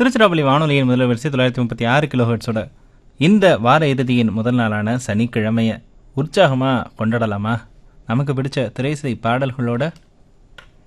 திருச்சிராப்பள்ளி வானொலியின் முதல் வரிசை 936 கிலோஹெர்ட்ஸோட இந்த வார இறுதியின் முதல் நாளான சனிக்கிழமையை உற்சாகமாக கொண்டாடலாமா? நமக்கு பிடிச்ச திரைசை பாடல்களோட